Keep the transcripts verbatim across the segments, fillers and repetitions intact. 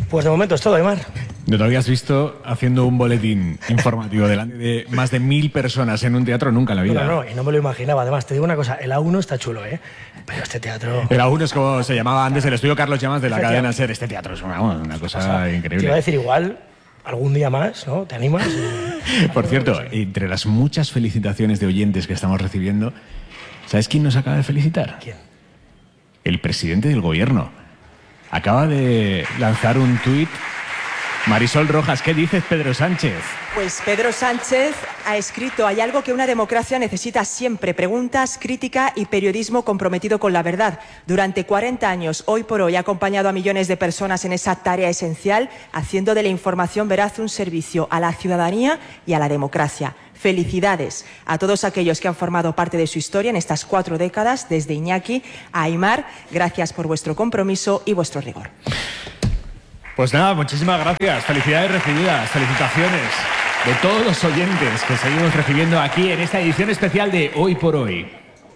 Pues de momento es todo, Aimar. ¿No te habías visto haciendo un boletín informativo delante de más de mil personas en un teatro? Nunca en la vida. No, no, no, y no me lo imaginaba. Además, te digo una cosa, el A uno está chulo, ¿eh? Pero este teatro... El A uno es como se llamaba antes el estudio Carlos Llamas de la cadena SER. Este teatro es una, una cosa o sea, increíble. Te iba a decir igual, algún día más, ¿no? ¿Te animas? Por cierto, entre las muchas felicitaciones de oyentes que estamos recibiendo, ¿sabes quién nos acaba de felicitar? ¿Quién? El presidente del gobierno. Acaba de lanzar un tuit. Marisol Rojas, ¿qué dices, Pedro Sánchez? Pues Pedro Sánchez ha escrito: hay algo que una democracia necesita siempre: preguntas, crítica y periodismo comprometido con la verdad. Durante cuarenta años, hoy por hoy, ha acompañado a millones de personas en esa tarea esencial, haciendo de la información veraz un servicio a la ciudadanía y a la democracia. Felicidades a todos aquellos que han formado parte de su historia en estas cuatro décadas, desde Iñaki a Aimar. Gracias por vuestro compromiso y vuestro rigor. Pues nada, muchísimas gracias. Felicidades recibidas, felicitaciones de todos los oyentes que seguimos recibiendo aquí en esta edición especial de Hoy por Hoy.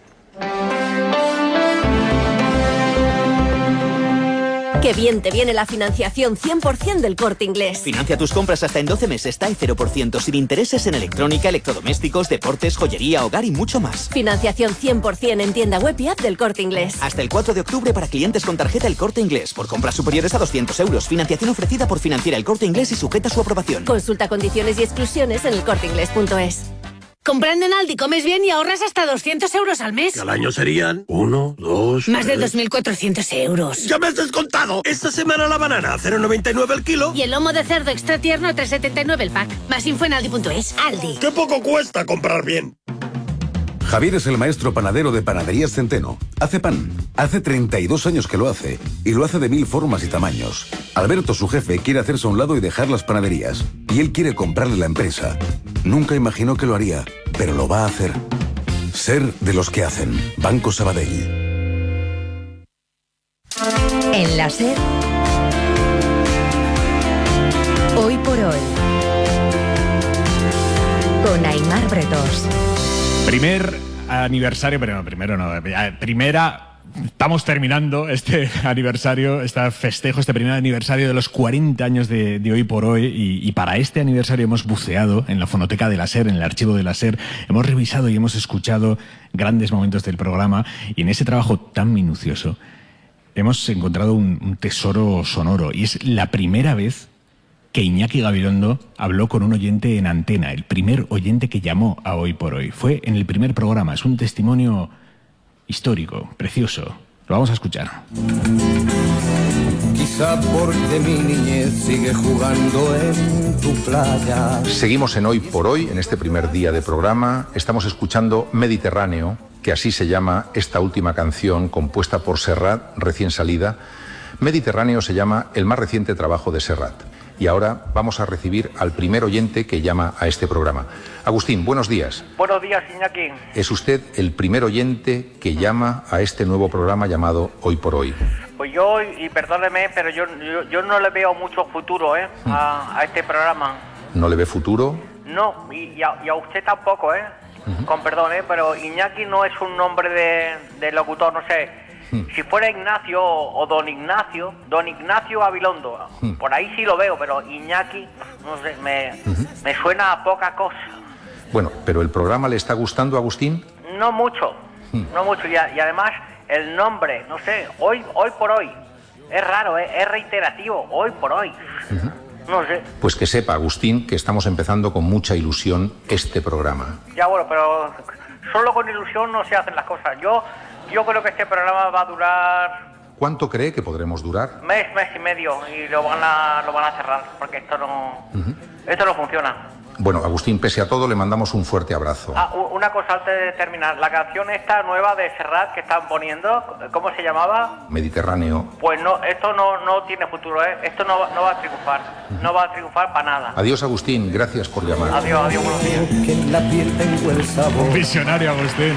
Qué bien te viene la financiación cien por cien del Corte Inglés. Financia tus compras hasta en doce meses, T A E cero por ciento, sin intereses en electrónica, electrodomésticos, deportes, joyería, hogar y mucho más. Financiación cien por cien en tienda web y app del Corte Inglés. Hasta el cuatro de octubre para clientes con tarjeta El Corte Inglés. Por compras superiores a doscientos euros. Financiación ofrecida por Financiera El Corte Inglés y sujeta a su aprobación. Consulta condiciones y exclusiones en el corte inglés punto es. Comprando en Aldi comes bien y ahorras hasta doscientos euros al mes. Al año serían uno, dos... Más de tres... dos mil cuatrocientos euros. ¡Ya me has descontado! Esta semana la banana a cero coma noventa y nueve el kilo. Y el lomo de cerdo extra tierno a tres setenta y nueve el pack. Más info en aldi punto es. Aldi. ¡Qué poco cuesta comprar bien! Javier es el maestro panadero de Panaderías Centeno. Hace pan. Hace treinta y dos años que lo hace. Y lo hace de mil formas y tamaños. Alberto, su jefe, quiere hacerse a un lado y dejar las panaderías. Y él quiere comprarle la empresa. Nunca imaginó que lo haría, pero lo va a hacer. Ser de los que hacen. Banco Sabadell. En la SER, Hoy por Hoy, con Aimar Bretós. Primer aniversario, pero no, primero no, primera, estamos terminando este aniversario, este festejo, este primer aniversario de los cuarenta años de, de Hoy por Hoy, y, y para este aniversario hemos buceado en la fonoteca de la SER, en el archivo de la SER, hemos revisado y hemos escuchado grandes momentos del programa, y en ese trabajo tan minucioso hemos encontrado un, un tesoro sonoro, y es la primera vez que Iñaki Gabilondo habló con un oyente en antena, el primer oyente que llamó a Hoy por Hoy. Fue en el primer programa, es un testimonio histórico, precioso. Lo vamos a escuchar. Quizá porque mi niñez sigue jugando en tu playa. Seguimos en Hoy por Hoy, en este primer día de programa. Estamos escuchando Mediterráneo, que así se llama esta última canción compuesta por Serrat, recién salida. Mediterráneo se llama el más reciente trabajo de Serrat. Y ahora vamos a recibir al primer oyente que llama a este programa. Agustín, buenos días. Buenos días, Iñaki. ¿Es usted el primer oyente que llama a este nuevo programa llamado Hoy por Hoy? Pues yo, y perdóneme, pero yo, yo, yo no le veo mucho futuro ¿eh? a, a este programa. ¿No le ve futuro? No, y, y, a, y a usted tampoco, ¿eh? Uh-huh. Con perdón, ¿eh? Pero Iñaki no es un nombre de, de locutor, no sé. Si fuera Ignacio o Don Ignacio, Don Ignacio Gabilondo, uh-huh. por ahí sí lo veo, pero Iñaki, no sé, me, uh-huh. me suena a poca cosa. Bueno, ¿pero el programa le está gustando, Agustín? No mucho, uh-huh. no mucho, y, a, y además el nombre, no sé, hoy hoy por hoy, es raro, ¿eh? Es reiterativo, hoy por hoy, uh-huh. no sé. Pues que sepa, Agustín, que estamos empezando con mucha ilusión este programa. Ya bueno, pero solo con ilusión no se hacen las cosas. Yo... Yo creo que este programa va a durar... ¿Cuánto cree que podremos durar? Mes, mes y medio, y lo van a, lo van a cerrar, porque esto no... Uh-huh. Esto no funciona. Bueno, Agustín, pese a todo, le mandamos un fuerte abrazo. Ah, una cosa antes de terminar. La canción esta nueva de Serrat que están poniendo, ¿cómo se llamaba? Mediterráneo. Pues no, esto no, no tiene futuro, ¿eh? Esto no, no va a triunfar. Uh-huh. No va a triunfar para nada. Adiós, Agustín. Gracias por llamar. Adiós, adiós, buenos días. Que en la piel tengo el sabor. Visionario, Agustín.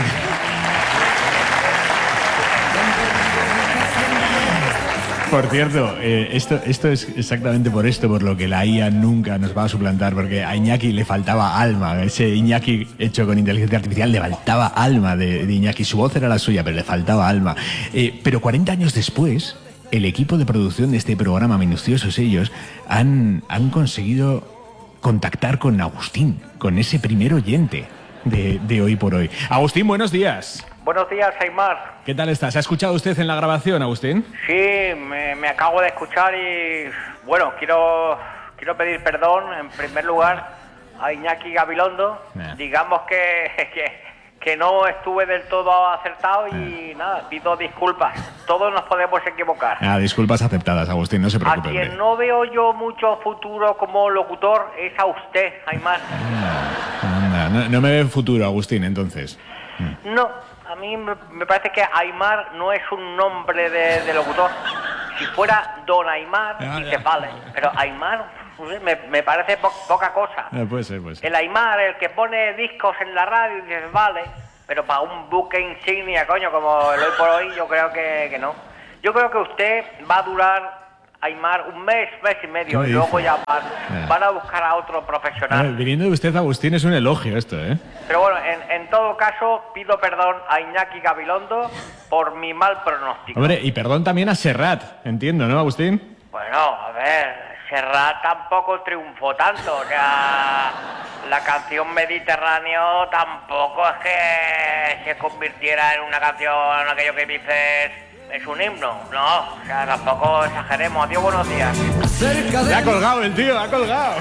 Por cierto, eh, esto, esto es exactamente por esto, por lo que la I A nunca nos va a suplantar, porque a Iñaki le faltaba alma. Ese Iñaki hecho con inteligencia artificial le faltaba alma de, de Iñaki. Su voz era la suya, pero le faltaba alma. Eh, pero cuarenta años después, el equipo de producción de este programa, minuciosos ellos, han, han conseguido contactar con Agustín, con ese primer oyente de, de Hoy por Hoy. Agustín, buenos días. Buenos días, Aimar. ¿Qué tal estás? ¿Ha escuchado usted en la grabación, Agustín? Sí, me, me acabo de escuchar y, bueno, quiero, quiero pedir perdón, en primer lugar, a Iñaki Gabilondo. Nah. Digamos que, que, que no estuve del todo acertado y nah. nada, pido disculpas. Todos nos podemos equivocar. Ah, disculpas aceptadas, Agustín, no se preocupe. A quien no veo yo mucho futuro como locutor es a usted, Aimar. Ah, no, no me ve en futuro, Agustín, entonces. No. A mí me parece que Aimar no es un nombre de, de locutor. Si fuera Don Aimar, ah, dice, vale. Pero Aimar me, me parece po poca cosa. No, puede ser, puede ser. El Aimar, el que pone discos en la radio, dice, vale. Pero para un buque insignia, coño, como el Hoy por Hoy, yo creo que, que no. Yo creo que usted va a durar, Aimar, un mes, mes y medio. Y luego ya van, yeah. van a buscar a otro profesional. Ver, viniendo de usted, Agustín, es un elogio esto, ¿eh? Pero bueno, en, en todo caso, pido perdón a Iñaki Gabilondo por mi mal pronóstico. Hombre, y perdón también a Serrat, entiendo, ¿no, Agustín? Bueno, a ver, Serrat tampoco triunfó tanto. O sea, la canción Mediterráneo tampoco es que se convirtiera en una canción, aquello que dices... es un himno, no, o sea, tampoco exageremos. Adiós, buenos días. Se ha colgado el tío, ha colgado.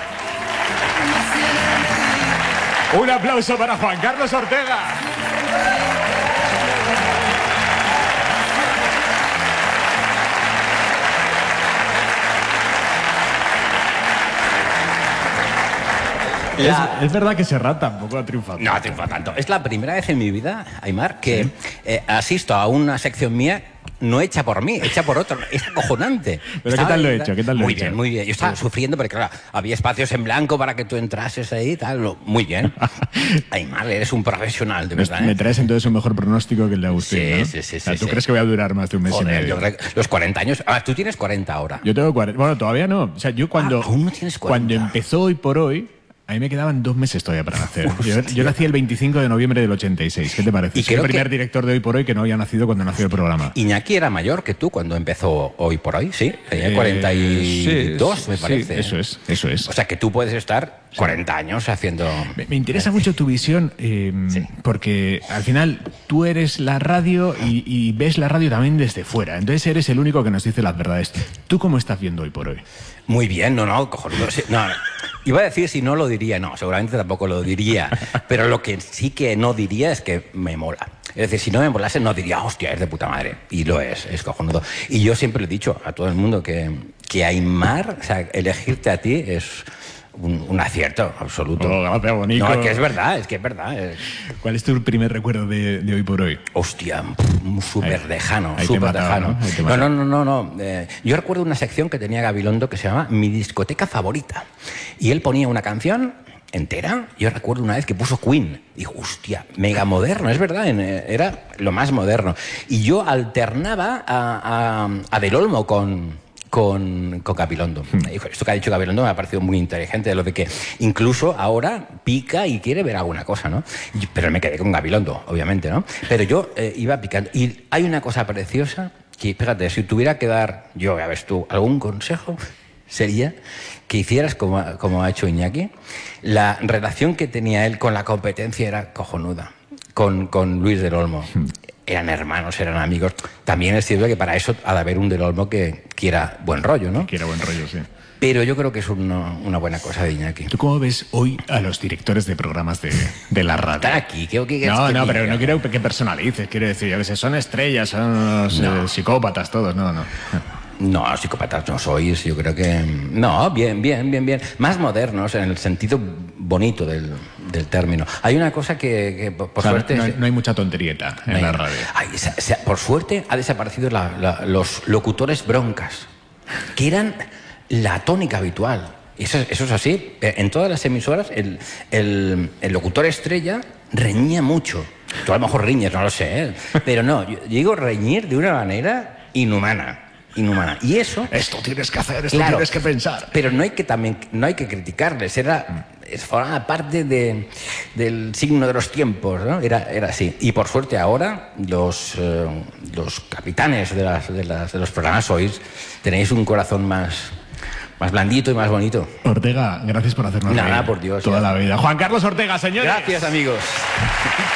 Un aplauso para Juan Carlos Ortega. La... Es, es verdad que Serrat tampoco ha triunfado. No ha triunfado tanto. Es la primera vez en mi vida, Aimar, que ¿sí? eh, asisto a una sección mía no hecha por mí, hecha por otro. Es acojonante. ¿Pero qué tal lo he hecho? ¿Qué tal lo muy he hecho? bien, muy bien. Yo estaba sufriendo porque, claro, había espacios en blanco para que tú entrases ahí y tal. Muy bien. Aimar, eres un profesional, de verdad. ¿eh? Me traes entonces un mejor pronóstico que el de Agustín, sí, ¿no? sí, sí, o sea, sí. ¿tú sí. crees que voy a durar más de un mes Joder, y medio? Yo creo que los cuarenta años... Ah, tú tienes cuarenta ahora. Yo tengo cuarenta. Bueno, todavía no. O sea, yo cuando... Ah, aún no tienes cuarenta. Cuando empezó Hoy por Hoy... A mí me quedaban dos meses todavía para nacer. Yo, yo nací el veinticinco de noviembre del ochenta y seis. ¿Qué te parece? Y Soy el primer que... director de Hoy por Hoy que no había nacido cuando nació el programa. Iñaki era mayor que tú cuando empezó Hoy por Hoy, ¿sí? Tenía eh, cuarenta y dos, sí, me parece. Sí, eso es, eso es. O sea, que tú puedes estar cuarenta años haciendo... Me, me interesa mucho tu visión, eh, sí. porque al final tú eres la radio y, y ves la radio también desde fuera. Entonces eres el único que nos dice las verdades. ¿Tú cómo estás viendo Hoy por Hoy? Muy bien, no, no, cojonudo. No, iba a decir si no lo diría, no, seguramente tampoco lo diría. Pero lo que sí que no diría es que me mola. Es decir, si no me molase, no diría, hostia, es de puta madre. Y lo es, es cojonudo. Y yo siempre le he dicho a todo el mundo que, que Aimar, o sea, elegirte a ti es... Un, un acierto absoluto. Oh, gracias, bonito. No, es que es verdad, es que es verdad. Es... ¿Cuál es tu primer recuerdo de, de Hoy por Hoy? Hostia, súper lejano, súper lejano. ¿no? No, no, no, no. no. Eh, yo recuerdo una sección que tenía Gabilondo que se llama Mi discoteca favorita. Y él ponía una canción entera. Yo recuerdo una vez que puso Queen. Dijo, hostia, mega moderno, es verdad, era lo más moderno. Y yo alternaba a, a, a Del Olmo con... Con, con Gabilondo. Hmm. Esto que ha dicho Gabilondo me ha parecido muy inteligente, de lo de que incluso ahora pica y quiere ver alguna cosa, ¿no? Pero me quedé con Gabilondo, obviamente, ¿no? Pero yo eh, iba picando. Y hay una cosa preciosa que, fíjate, si tuviera que dar, yo, ya ves tú, algún consejo, sería que hicieras como, como ha hecho Iñaki. La relación que tenía él con la competencia era cojonuda, con, con Luis del Olmo. Hmm. Eran hermanos, eran amigos. También es cierto que para eso ha de haber un Del Olmo que quiera buen rollo, ¿no? Que quiera buen rollo, sí. Pero yo creo que es una, una buena cosa de Iñaki. ¿Tú cómo ves hoy a los directores de programas de, de la radio? Están aquí, creo que... No, que no, diga. pero no quiero que personalices. Quiero decir, yo que sé, son estrellas, son unos, no. eh, psicópatas todos. No, no. No, psicópatas no sois, yo creo que... No, bien, bien, bien, bien. Más modernos, en el sentido bonito del, del término. Hay una cosa que, que por o sea, suerte... No, no hay mucha tonterieta en no hay, la radio. Ay, se, se, por suerte ha desaparecido la, la, los locutores broncas, que eran la tónica habitual. Eso, eso es así. En todas las emisoras, el, el, el locutor estrella reñía mucho. Tú a lo mejor riñes, no lo sé, ¿eh? Pero no, yo digo reñir de una manera inhumana. Inhumana. Y eso... Esto tienes que hacer, esto claro, tienes que pensar. Pero no hay que también no hay que criticarles. Era es, formaba parte de, del signo de los tiempos, ¿no? Era, era así. Y por suerte ahora los, eh, los capitanes de, las, de, las, de los programas sois, tenéis un corazón más, más blandito y más bonito. Ortega, gracias por hacernos Nada, reír por Dios. toda ya. la vida. Juan Carlos Ortega, señores. Gracias, amigos.